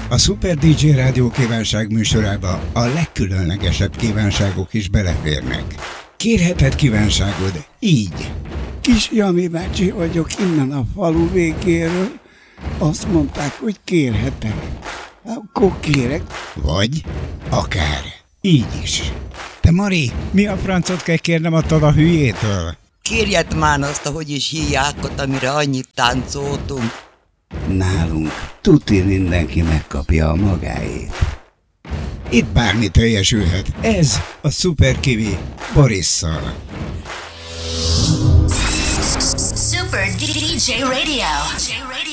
A Super DJ Rádió kívánság műsorába a legkülönlegesebb kívánságok is beleférnek. Kérheted kívánságod így. Kis Jami bácsi vagyok innen a falu végéről. Azt mondták, hogy kérhetek. Akkor kérek. Vagy akár így is. Te Mari, mi a francot kell kérnem attól a hülyétől? Kérjed már azt, ahogy is hívják ott, amire annyit táncoltunk. Nálunk tuti mindenki megkapja a magáét. Itt bármi teljesülhet. Ez a Super Kiwi Borisszal. Super DJ Radio.